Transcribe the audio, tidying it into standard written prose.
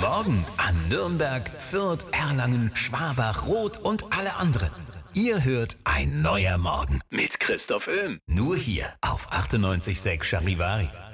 Morgen an Nürnberg, Fürth, Erlangen, Schwabach, Roth und alle anderen. Ihr hört Ein neuer Morgen mit Christoph Oehm. Nur hier auf 98.6 Charivari.